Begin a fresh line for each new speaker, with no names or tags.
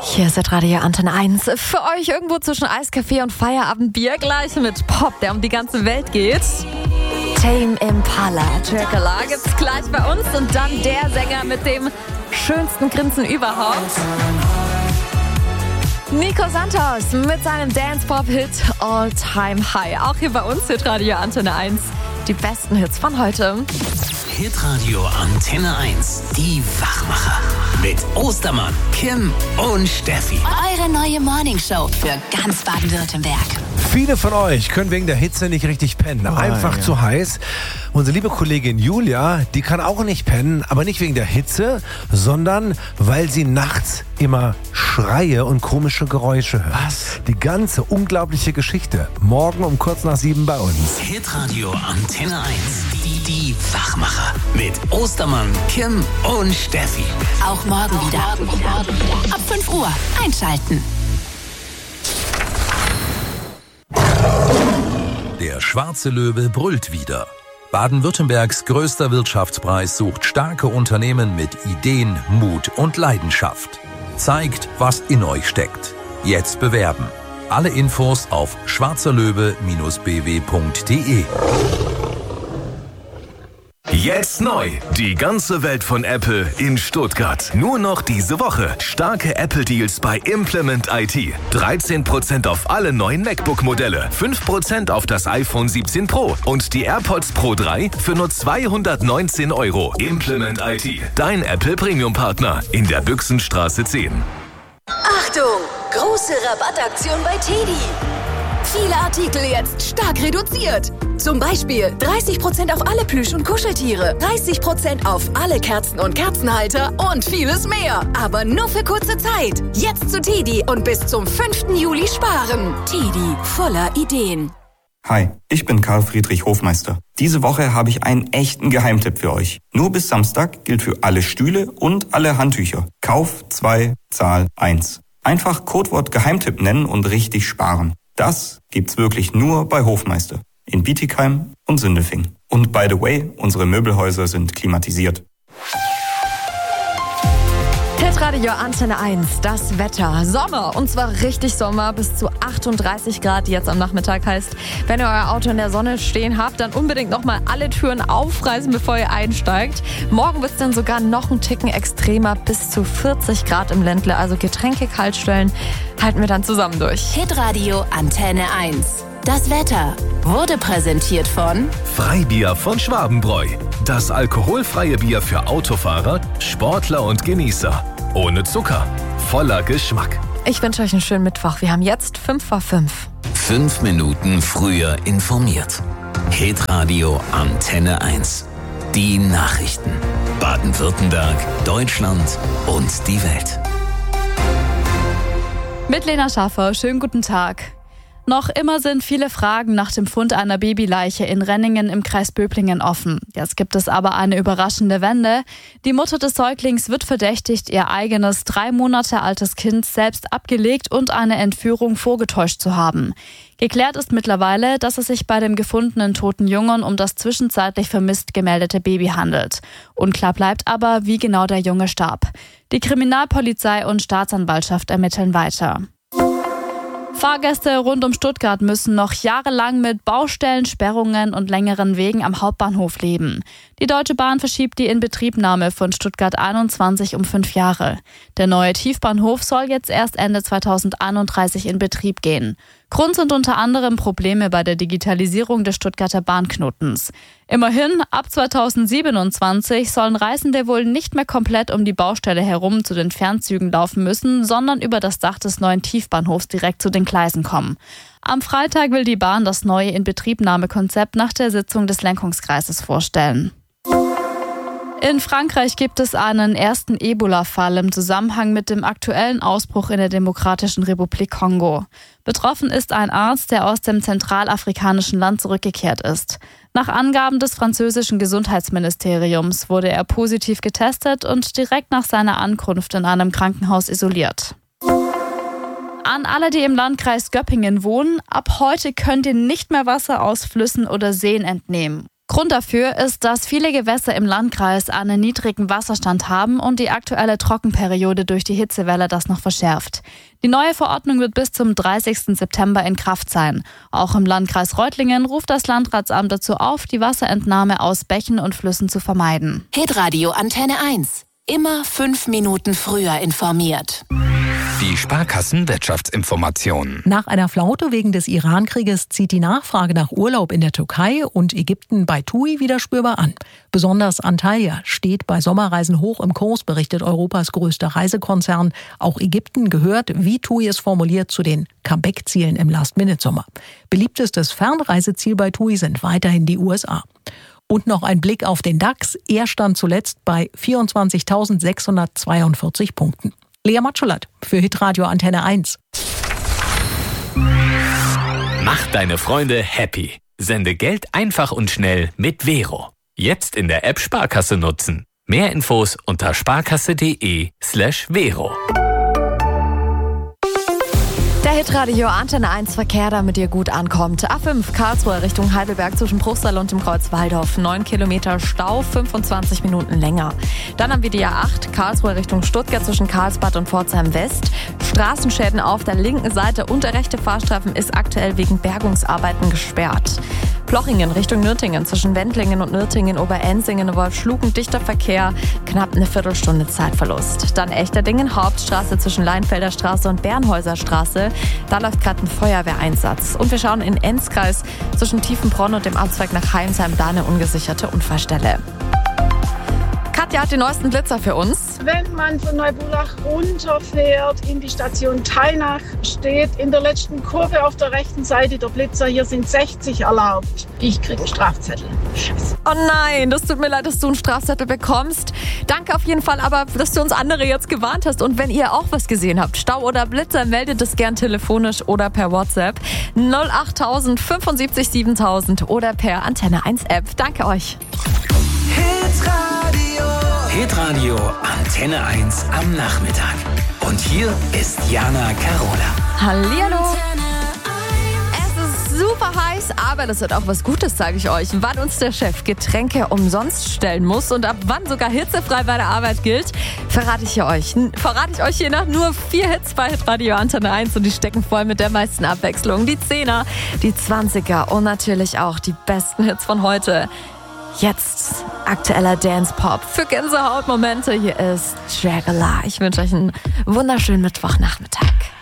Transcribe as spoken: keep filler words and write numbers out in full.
Hier ist Radio Antenne eins. Für euch irgendwo zwischen Eiskaffee und Feierabendbier, gleich mit Pop, der um die ganze Welt geht. Tame Impala, Jerkala gibt's gleich bei uns und dann der Sänger mit dem schönsten Grinsen überhaupt. Nico Santos mit seinem Dance-Pop-Hit All Time High. Auch hier bei uns hört Radio Antenne eins die besten Hits von heute.
Hitradio Antenne eins, die Wachmacher. Mit Ostermann, Kim und Steffi.
Eure neue Morningshow für ganz Baden-Württemberg.
Viele von euch können wegen der Hitze nicht richtig pennen.
Oh,
Einfach
ja.
zu heiß. Unsere liebe Kollegin Julia, die kann auch nicht pennen, aber nicht wegen der Hitze, sondern weil sie nachts immer Schreie und komische Geräusche hört.
Was?
Die ganze unglaubliche Geschichte. Morgen um kurz nach sieben bei uns.
Hitradio Antenne eins, die, die Wachmacher. Mit Ostermann, Kim und Steffi.
Auch morgen wieder. Ab fünf Uhr einschalten.
Der schwarze Löwe brüllt wieder. Baden-Württembergs größter Wirtschaftspreis sucht starke Unternehmen mit Ideen, Mut und Leidenschaft. Zeigt, was in euch steckt. Jetzt bewerben. Alle Infos auf schwarzerlöwe Bindestrich b w punkt d e.
Jetzt neu. Die ganze Welt von Apple in Stuttgart. Nur noch diese Woche. Starke Apple-Deals bei Implement I T. dreizehn Prozent auf alle neuen MacBook-Modelle. fünf Prozent auf das iPhone siebzehn Pro. Und die AirPods Pro drei für nur zweihundertneunzehn Euro. Implement I T. Dein Apple-Premium-Partner. In der Büchsenstraße zehn.
Achtung! Große Rabattaktion bei Teddy. Viele Artikel jetzt stark reduziert. Zum Beispiel dreißig Prozent auf alle Plüsch- und Kuscheltiere, dreißig Prozent auf alle Kerzen und Kerzenhalter und vieles mehr. Aber nur für kurze Zeit. Jetzt zu Teddy und bis zum fünften Juli sparen. Teddy, voller Ideen.
Hi, ich bin Karl Friedrich Hofmeister. Diese Woche habe ich einen echten Geheimtipp für euch. Nur bis Samstag gilt für alle Stühle und alle Handtücher. Kauf zwei, Zahl eins. Einfach Codewort Geheimtipp nennen und richtig sparen. Das gibt's wirklich nur bei Hofmeister. In Bietigheim und Sindelfingen. Und by the way, unsere Möbelhäuser sind klimatisiert.
Hitradio Antenne eins, das Wetter. Sommer, und zwar richtig Sommer, bis zu achtunddreißig Grad, die jetzt am Nachmittag heißt. Wenn ihr euer Auto in der Sonne stehen habt, dann unbedingt nochmal alle Türen aufreißen, bevor ihr einsteigt. Morgen wird es dann sogar noch einen Ticken extremer, bis zu vierzig Grad im Ländle. Also Getränke kalt stellen, halten wir dann zusammen durch.
Hitradio Antenne eins. Das Wetter wurde präsentiert von
Freibier von Schwabenbräu. Das alkoholfreie Bier für Autofahrer, Sportler und Genießer. Ohne Zucker. Voller Geschmack.
Ich wünsche euch einen schönen Mittwoch. Wir haben jetzt fünf vor fünf.
Fünf Minuten früher informiert. Hitradio Antenne eins. Die Nachrichten. Baden-Württemberg, Deutschland und die Welt.
Mit Lena Schaffer, schönen guten Tag. Noch immer sind viele Fragen nach dem Fund einer Babyleiche in Renningen im Kreis Böblingen offen. Jetzt gibt es aber eine überraschende Wende. Die Mutter des Säuglings wird verdächtigt, ihr eigenes drei Monate altes Kind selbst abgelegt und eine Entführung vorgetäuscht zu haben. Geklärt ist mittlerweile, dass es sich bei dem gefundenen toten Jungen um das zwischenzeitlich vermisst gemeldete Baby handelt. Unklar bleibt aber, wie genau der Junge starb. Die Kriminalpolizei und Staatsanwaltschaft ermitteln weiter. Fahrgäste rund um Stuttgart müssen noch jahrelang mit Baustellen, Sperrungen und längeren Wegen am Hauptbahnhof leben. Die Deutsche Bahn verschiebt die Inbetriebnahme von Stuttgart einundzwanzig um fünf Jahre. Der neue Tiefbahnhof soll jetzt erst Ende zweitausendeinunddreißig in Betrieb gehen. Grund sind unter anderem Probleme bei der Digitalisierung des Stuttgarter Bahnknotens. Immerhin, ab zweitausendsiebenundzwanzig sollen Reisende wohl nicht mehr komplett um die Baustelle herum zu den Fernzügen laufen müssen, sondern über das Dach des neuen Tiefbahnhofs direkt zu den Gleisen kommen. Am Freitag will die Bahn das neue Inbetriebnahmekonzept nach der Sitzung des Lenkungskreises vorstellen. In Frankreich gibt es einen ersten Ebola-Fall im Zusammenhang mit dem aktuellen Ausbruch in der Demokratischen Republik Kongo. Betroffen ist ein Arzt, der aus dem zentralafrikanischen Land zurückgekehrt ist. Nach Angaben des französischen Gesundheitsministeriums wurde er positiv getestet und direkt nach seiner Ankunft in einem Krankenhaus isoliert. An alle, die im Landkreis Göppingen wohnen, ab heute könnt ihr nicht mehr Wasser aus Flüssen oder Seen entnehmen. Grund dafür ist, dass viele Gewässer im Landkreis einen niedrigen Wasserstand haben und die aktuelle Trockenperiode durch die Hitzewelle das noch verschärft. Die neue Verordnung wird bis zum dreißigsten September in Kraft sein. Auch im Landkreis Reutlingen ruft das Landratsamt dazu auf, die Wasserentnahme aus Bächen und Flüssen zu vermeiden.
Hitradio Antenne eins. Immer fünf Minuten früher informiert.
Die Sparkassen-Wirtschaftsinformationen.
Nach einer Flaute wegen des Iran-Krieges zieht die Nachfrage nach Urlaub in der Türkei und Ägypten bei TUI wieder spürbar an. Besonders Antalya steht bei Sommerreisen hoch im Kurs, berichtet Europas größter Reisekonzern. Auch Ägypten gehört, wie TUI es formuliert, zu den Comeback-Zielen im Last-Minute-Sommer. Beliebtestes Fernreiseziel bei TUI sind weiterhin die U S A. Und noch ein Blick auf den DAX. Er stand zuletzt bei vierundzwanzigtausendsechshundertzweiundvierzig Punkten. Lea Matschulat für Hitradio Antenne eins.
Mach deine Freunde happy. Sende Geld einfach und schnell mit Vero. Jetzt in der App Sparkasse nutzen. Mehr Infos unter sparkasse.de slash Vero.
Der Hitradio Antenne eins Verkehr, damit ihr gut ankommt. A fünf Karlsruhe Richtung Heidelberg zwischen Bruchsal und dem Kreuz Waldorf. neun Kilometer Stau, fünfundzwanzig Minuten länger. Dann haben wir die A acht Karlsruhe Richtung Stuttgart zwischen Karlsbad und Pforzheim West. Straßenschäden auf der linken Seite und der rechte Fahrstreifen ist aktuell wegen Bergungsarbeiten gesperrt. Plochingen Richtung Nürtingen zwischen Wendlingen und Nürtingen, Oberensingen, Wolfschlugen, dichter Verkehr, knapp eine Viertelstunde Zeitverlust. Dann Echterdingen, Hauptstraße zwischen Leinfelder Straße und Bernhäuser Straße. Da läuft gerade ein Feuerwehreinsatz. Und wir schauen in Enzkreis zwischen Tiefenbronn und dem Abzweig nach Heimsheim, da eine ungesicherte Unfallstelle. Katja hat die neuesten Blitzer für uns.
Wenn man von Neubulach runterfährt in die Station Teinach, steht in der letzten Kurve auf der rechten Seite der Blitzer. Hier sind sechzig erlaubt. Ich kriege einen Strafzettel. Scheiße.
Oh nein, das tut mir leid, dass du einen Strafzettel bekommst. Danke auf jeden Fall aber, dass du uns andere jetzt gewarnt hast. Und wenn ihr auch was gesehen habt, Stau oder Blitzer, meldet es gern telefonisch oder per WhatsApp. null achttausend fünfundsiebzig siebentausend oder per Antenne eins App. Danke euch.
Hitradio Antenne eins am Nachmittag. Und hier ist Jana Carola.
Hallihallo. Es ist super heiß, aber das wird auch was Gutes, sage ich euch. Wann uns der Chef Getränke umsonst stellen muss und ab wann sogar hitzefrei bei der Arbeit gilt, verrate ich hier euch. Verrate ich euch hier nach nur vier Hits bei Hitradio Antenne eins und die stecken voll mit der meisten Abwechslung. Die Zehner, die Zwanziger und natürlich auch die besten Hits von heute. Jetzt aktueller Dance-Pop für Gänsehautmomente. Hier ist Dragula. Ich wünsche euch einen wunderschönen Mittwochnachmittag.